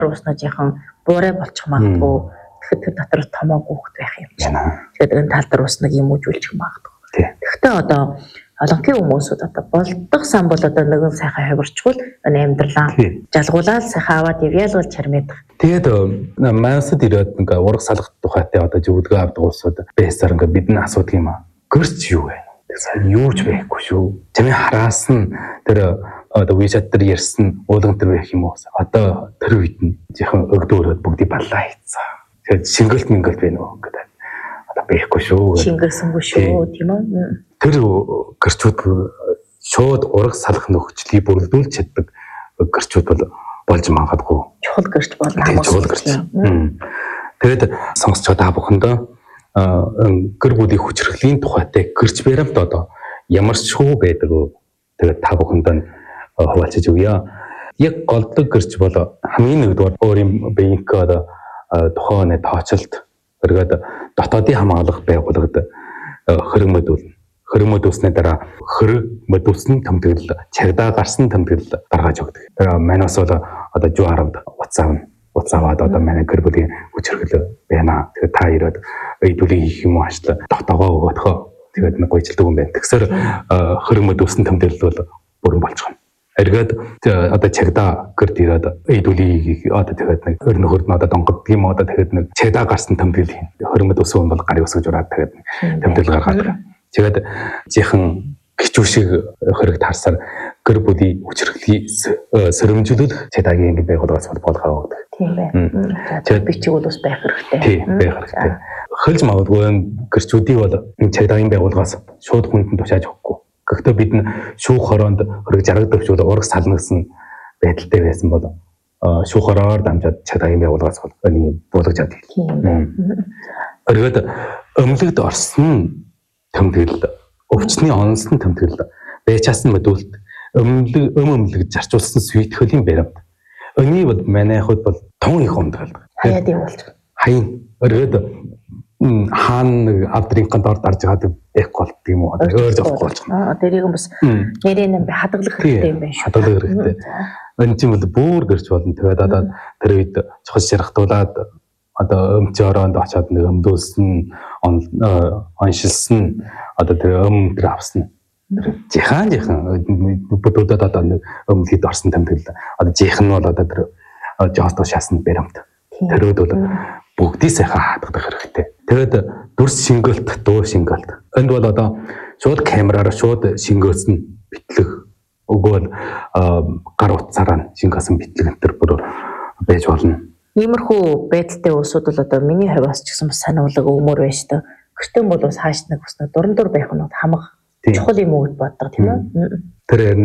уснажийнхан буурай болчих магадгүй. Тэгэхээр тэр дотор томоо гүөхт байх юм чинь. Тэгээд энэ тал дээр уснаг юм үжүүлчих магадгүй. Гэхдээ одоо олонхын хүмүүсүүд одоо болдох сан бол одоо нэгэн сайхан хавирчгүй энэ амьдралаа жалгуулаад сайхан аваад явъял чармэдах. Тэгээд манасд ирээд ингээ ураг салгах тухайтай одоо зөвлөгөө авдаг улсууд байсаар ингээ бидний асуудаг юм аа. Гэрч юу вэ? Сайн юу ч байхгүй шүү. Чамын хараас нь тэр одоо WeChat дээр ярьсан уулган тэр байх юм уу? Одоо тэр үед нь жоохон өгдөөрөөд бүгдийг баллаа хийцээ. Тэгээд шингэлт мингэлт байна уу гэдэг. Одоо байхгүй шүү. Шингэлсэнгүй шүү, тийм үү? Тэр гэрчүүд шууд ураг салах нөхцөлийг бүрдүүлж чаддаг гэрчүүд бол болж магадгүй. Чухал гэрч болно хамаагүй. Тэгээд сонсч байгаа бүхэндээ гэр бүлийн хүчирхлийн тухайтай гэрч баримт одоо ямар ч шүү байдаг. Тэгээд та бүхэндээ хуваалцаж өгье. Яг голдог гэрч бол хамгийн нэгдүгээр өөрийн биеийнхээ одоо тухайн тооцолт өргөд дотоодын хамгаалах байгууллагад хөрөнгө мэдүүлнэ. Хөрөнгө мэдүүлснээр дараа хөрөнгө мэдүүлсэн тэмдэглэл, чагдаа гарсан тэмдэглэл гаргаж өгдөг. Тэр манайс бол одоо жуу харавд уцааваад одоо манай гэр бүлийн хүчирхэл байна. Тэгээд та ирээд эйдүлийн хийх юм уу ашлаа дотоогоо өгөхөө. Тэгээд нэг гойцлдог юм байна. Тэгсээр хөрөнгө мэдүүлсэн тэмдэглэл бол бүрэн болчихно. Эргээд одоо чагдаа гэрд ирээд эйдүлийн одоо тэгээд нэг хөрн хөрн одоо донгод юм одоо тэгээд нэг чагдаа гарсан тэмдэглэл хийн. Хөрөнгө мэдүүлсэн бол гарын өсгөж ураад тэгээд тэмдэглэл гаргаад. Тэгээд жихэн гिचүү шиг хөрөг таарсаар гэр бүлийн хүчирхлийн сөрөмжлүүлэх чадаагийн ингэ байгууллагаас болгоо өгдөг. Тийм байна. Тэгээд бичиг бол бас байх хэрэгтэй. Тийм байх хэрэгтэй. Хөлж магадгүй гэрчүүдийг бол энэ чадаагийн байгууллагаас шууд хүнд тушааж өгөхгүй. Гэхдээ бид нь шүүх хороонд хөрөг жаргадагч бол ураг салнагсан байдалтай байсан бол шүүх хороор дамжаад чадаагийн байгууллагаас бол энэ буулгаж чаддаг. Өргөд өмлөгд орсон тэмдэглэл, өвчтний онцлог тэмдэглэл, байчаас нь мэдүүлэлт, өмлөг зарчуулсан сүйтгэлийн баримт. Өний бол манай хүүд бол тун их унтгалдаг. Хаяад юм болж байна. Хаян өргөд хаан авдрынхаа дор дарж байгаа байх болт юм уу? Өөр зовхгүй болчихно. Тэрийг бас нэрээ нэм хадгалах хэрэгтэй юм байна шүү. Хадгалах хэрэгтэй. Энэ чинь бол бүр гэрч болно. Тэгээд одоо тэр үед чухал шархтуулаад одоо өмчөөрөнд очоод нэг өмдүүлсэн оншилсан одоо тэр тэр авсан жихан бүдүүдэд одоо нэг өмлөд орсон тэмдэглэл одоо жихан нь бол одоо тэр жостоо шаасан баримт тэрүүд бол бүгдийг сайхан хадгалах хэрэгтэй. Тэгээд дүрс шингэлт, дуу шингэлт энд бол одоо шууд камераар шууд шингээсэн битлэг өгөөл гар утсаараа шингээсэн битлэг энэ бүр байж болно. Иймэрхүү байдалтай улсууд бол одоо миний хувьас ч гэсэн бас сануулга өгмөр байна шүү дээ. Гэртэн бол бас хааш нэг бас дуран дур байх нь хамаг чухал юм уу гэж боддог тийм үү? Тэр энэ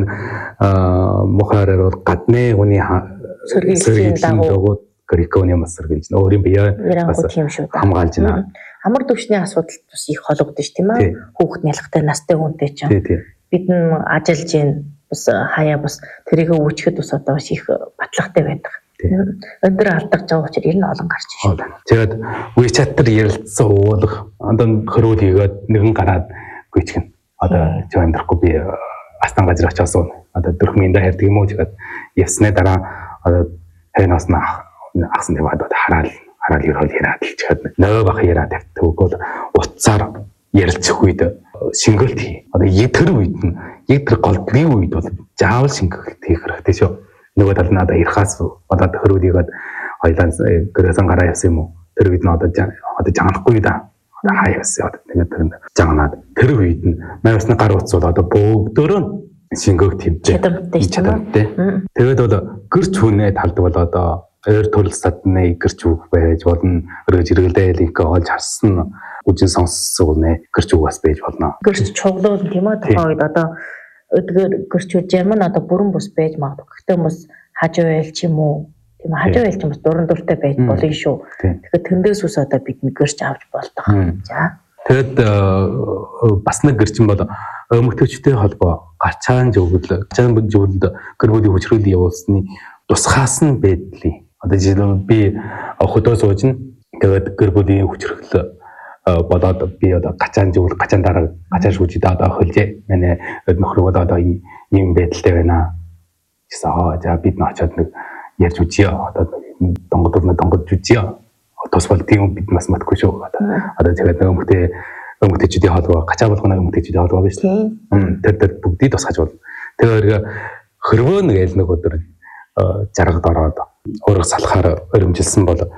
мухаараар бол гадны хүний сэргийллийн дагуу греконы мас сэргийлж өөрийн бие бас хамгаалж байна. Амар төвшний асуудал бас их хологдсон шүү тийм үү? Хүүхэд нялхтай настай хүнтэй ч бид нь ажиллаж гин бас хаяа бас тэрийг өвчөхөд бас одоо бас их батлагтай байдаг. Өндөр алдах жаа учраас ер нь олон гарч ирсэн. Тэгээд WeChat дээр ярилцсан уулах одоо хөрөөл хийгээд нэгэн гараад гүйчихнэ. Одоо зөв амьдрахгүй би астан газар очиж асуу. Одоо дөрхмийн да ярьдаг юм уу тэгээд явсны дараа одоо хэнаас ахсан яваад хараал ерөөл яраад хэлчихээд нөгөө бах яраад тавьдаг бол утсаар ярилцах үед шингэлт хий. Одоо тэр үед нь яг тэр голдгийн үед бол заавал шингэлт хийх хэрэгтэй шүү. Нөгөө тал нь одоо ирхаас одоо хөрөлийгээд хоёлаа гэрээсэн гараа явсан юм уу? Тэр үед нь одоо жаганахгүй да. Одоо хаа явсан. Одоо тэгээд тэр жаганаад тэр үед нь найрсны гар утас бол одоо бүгдөө шингээг тэмцээ. Чадамтай. Тэгээд бол гэрч хүнээ талд бол одоо ойр төрөл садны гэрч үг байж болно. Өргөж иргэлдээлийг олж харсан үжин сонссон гэрч үг бас байж болно. Гэрч чуглуул тийм үү? Тухайн үед одоо өдгөр гэрчүүд Жерман одоо бүрэн бус байж магадгүй. Гэхдээ бас хажуу байлч юм уу? Тийм хажуу байлч юм бас дуран дуртай байж болно шүү. Тэгэхээр тэндээс ус одоо бид нэг гэрч авч болдог. За. Тэгэд бас нэг гэрчин бол өмгтөвчтэй холбоо гарчаан зөвлөл гэр бүлийн хүчрүүлэн явуулсны тусгаас нь байдлыг одоо жишээлбэл би хөдөө суужна. Тэгээд гэр бүлийн хүчрэл болоод би одоо гачаан дараа гачаа шүүжид одоо хөлжээ. Манай нөхрөө одоо ийм байдалтай байна. За бид н очоод нэг ярьж үзье. Одоо донгод жүжиа тус бол тийм бид бас матгүй шүү. Одоо тэгээд өмгтөчдийн холбоо гачаа болгоно өмгтөчдийн холбоо биш үү? Тэр бүгдийг тусгаж болно. Тэгэхээр хөрвөө нэг өдөр жаргад ороод өөрөөр салахаар өрөмжилсэн бол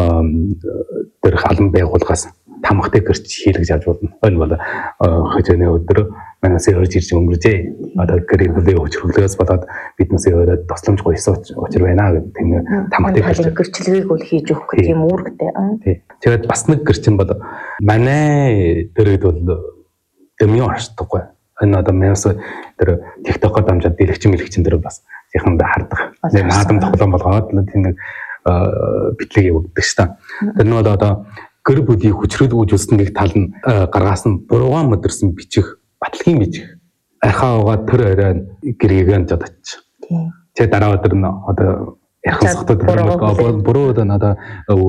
тэр халан байгуулгаас тамхтай гэрч хийлгэж авч болно. Энэ бол хожооны өдөр манайс өрж ирж өнгөржээ. Одоо гэрээ хөчрөлөөс болоод биднээс өөрөд тусламж гуйсан учир байна гэдэг тийм тамхтай гэрчлэгийг бол хийж өгөх гэх юм үүрэгтэй. Тий. Тэгээд бас нэг гэрчин бол манай дөрөд бол дэми орчдоггүй. Энэ одоо манайс тэр TikTok-оор дамжаад дэлгэцэн дэр бас яханда хардаг. Наадам тоглоом болгоод тийм нэг битлэг явагддаг ш та. Тэр нь бол одоо гэр бүлийн хүчрэл үүжүүлсэн нэг тал нь гаргаас нь буруугаан модэрсэн бичих, батлагийн бичих. Архаа угаа тэр орой гэрээгээ жадаач. Тэгээ дараа өдөр нь одоо ярих сохтод буруу одоо надаа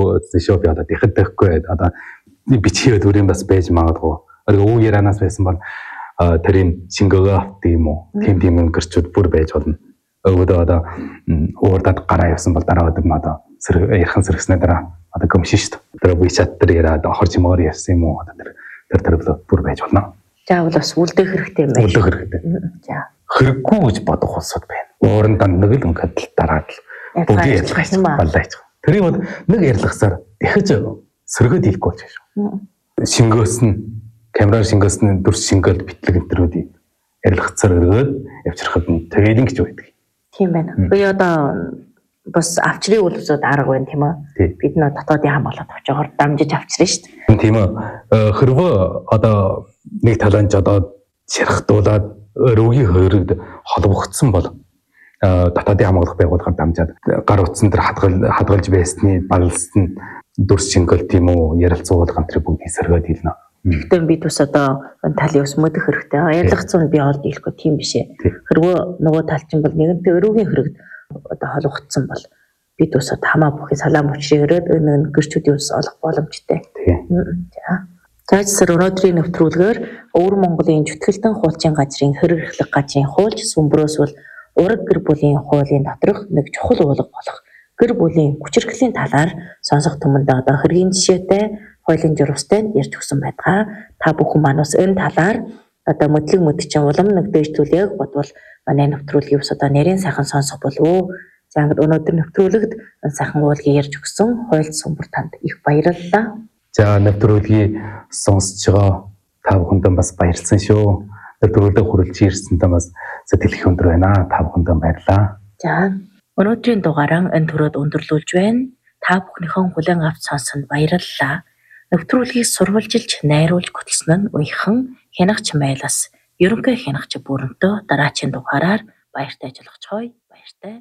шоп яда дихэдэхгүй одоо бичихэд үрийн бас байж магадгүй. Өө яранаас байсан бол тэрийн шингэгээ авт юм уу? Тийм гэрчүүд бүр байж болно. Өвдөө одоо уурдад гараа явсан бол дараа өдөр нь одоо ярхан сэргснээ дараа одоо гомшин шүү дээ. Тэр WeChat дээр яриад орж юмор ярьсан юм уу? Одоо тэр бүр байж болно. За бол бас үлдэх хэрэгтэй юм байна. Үлдэх хэрэгтэй. За. Хэрэггүй гэж бодох улсууд байна. Уурандаа нэг л ингээд дараад л бүгд ярьж баллаач. Тэрийг бол нэг ярьлагсаар дахиж сөргөд хийхгүй болж шүү. Шингөөс нь камераар шингөөс нь дүрс шингээл битлэг энтрүүдийг ярьлагцаар өргөөд явчихрахад нь тэгээд ингэж байдаг. Тийм байна. Би одоо бас авчрын үйл үзүүд арга байна тийм үү? Бид нөө дотоодын хамгаалалт авчгаар дамжиж авчрын шүү дээ. Тийм үү. Хэрвээ одоо нэг таланч одоо шархтуулаад өрөөгийн хөрөгд холбогдсон бол дотоодын хамгаалах байгууллагаар дамжаад гар утсан дээр хадгалж байсны балалсан дүрс шингэл тийм үү ярилцуулга энэ бүгд эсэргээд хэлнэ. Гэхдээ бид бас одоо энэ талын ус мэдэх хэрэгтэй. Ярилцсан би олд хэлэхгүй тийм биш ээ. Хэрвээ нөгөө талчин бол нэгэнтээ өрөөгийн хөрөгд одоо холбогдсон бол бид бас хамаа бүхий салаам учрыг өрөөд энэ гэрчүүдийн ус олох боломжтой. За. Цаашдаа өнөөдрийн нэвтрүүлгээр Өвөр Монголын зүтгэлтэн хуучин газрын хэрэглэх газрын хуульч сүмбрөөс бол ураг гэр бүлийн хуулийн доторх нэг чухал уулга болох гэр бүлийн хүчирхлийн талаар сонсох түмэндээ одоо хэргийн жишээтэй хуулийн журмстай ярьж өгсөн байдаг. Та бүхэн маань бас энэ талаар одоо мэдлэг мэдчихэн улам нэг дэвжүүлэх бодвол манай нэвтрүүлгийг бас одоо нэрийн сайхан сонсох болов. За ингээд өнөөдөр нэвтрүүлэгт сайхан уулгийг ярьж өгсөн хуульч сүмбэр танд их баярлалаа. За нэвтрүүлгийг сонсож байгаа та бүхэндээ бас баярлсан шүү. Нэвтрүүлэг хүрэлж ирсэндээ бас сэтгэл өндөр байна. Та бүхэндээ баярлалаа. За өнөөдрийн дугаараа энэ төрөд өндөрлүүлж байна. Та бүхнийхэн хүлээн авч сонсонд баярлалаа. Нэвтрүүлгийг сурвалжилж, найруулж гүйтгсэн нь уяхан хянагч майлаас ерөнхий хянагч бүрэнтөө дараачийн дугаараар баяртай ажиллагчхой. Баяртай.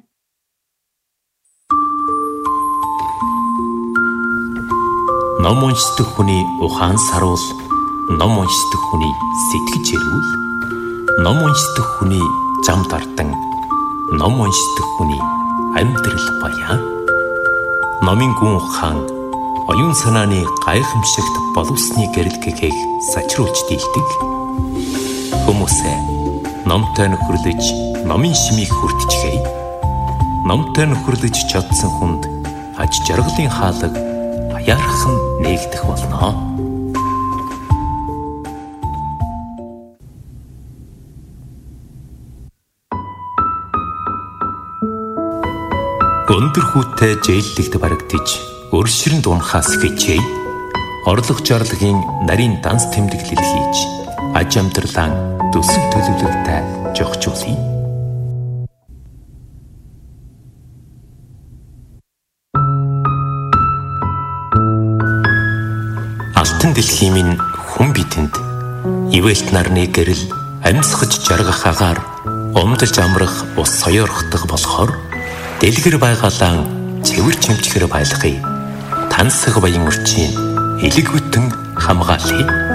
Ном уншдаг хүний ухаан саруул, ном уншдаг хүний сэтгэж эрүүл, ном уншдаг хүний зам дардан, ном уншдаг хүний амьдрал баян. Номын гүн ухаан оюун санааны гайхамшигт боловсны гэрэлгэгийг сачруулж дийлдэг. Хүмүүсээ номтой нөхөрлөж, номын шимийг хүртчихээ. Номтой нөхөрлөж чадсан хүнд аж жаргалын хаалга баярхан нээгдэх болно. Өндөр хүүтэй зээллэгт барагдаж, өршөрөнд унахаас хичээе. Орлого жарлагын нарийн данс тэмдэглэл хийж, аж амьдралаа төсөв төлөвлөгтэй жогчуулъя. Алтан дэлхийн минь хүн бидэнд ивэлт нарны гэрэл амьсгаж жаргах агаар умдалж амрах ус соёорхдох болохоор дэлгэр байгалаан цэвэр чимчгэр байлгая. Тансаг баян өрчийн элэг бүтэн хамгаалъя.